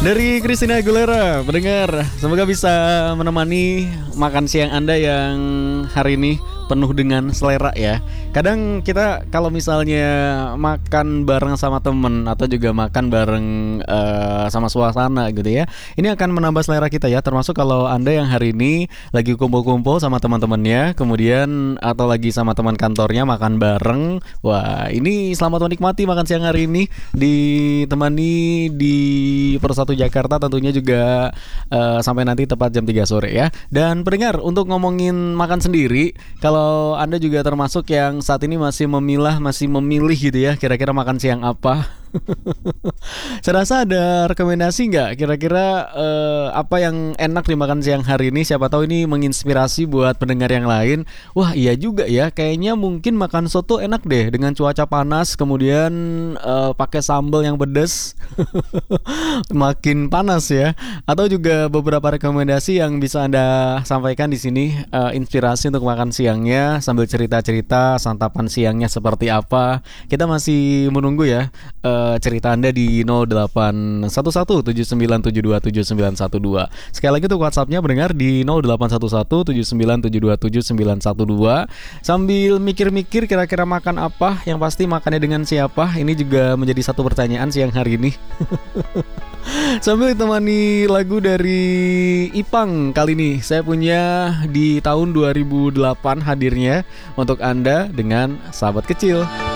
Dari Christina Aguilera, pendengar, semoga bisa menemani makan siang Anda yang hari ini penuh dengan selera ya. Kadang kita kalau misalnya makan bareng sama temen atau juga makan bareng sama suasana gitu ya, ini akan menambah selera kita ya. Termasuk kalau Anda yang hari ini lagi kumpul-kumpul sama teman-temannya, kemudian atau lagi sama teman kantornya makan bareng. Wah, ini selamat menikmati makan siang hari ini, ditemani di Persatu Jakarta tentunya juga sampai nanti tepat jam 3 sore ya. Dan pendengar, untuk ngomongin makan sendiri, kalau Anda juga termasuk yang saat ini masih memilih gitu ya, kira-kira makan siang apa? Saya rasa ada rekomendasi nggak kira-kira apa yang enak dimakan siang hari ini? Siapa tahu ini menginspirasi buat pendengar yang lain. Wah iya juga ya, kayaknya mungkin makan soto enak deh dengan cuaca panas, kemudian pakai sambal yang pedas. Makin panas ya. Atau juga beberapa rekomendasi yang bisa Anda sampaikan di sini, inspirasi untuk makan siangnya sambil cerita-cerita santapan siangnya seperti apa. Kita masih menunggu ya cerita Anda di 081179727912. Sekali lagi untuk WhatsApp-nya pendengar di 081179727912. Sambil mikir-mikir kira-kira makan apa, yang pasti makannya dengan siapa. Ini juga menjadi satu pertanyaan siang hari ini. Sambil ditemani lagu dari Ipang. Kali ini saya punya di tahun 2008 hadirnya untuk Anda dengan Sahabat Kecil.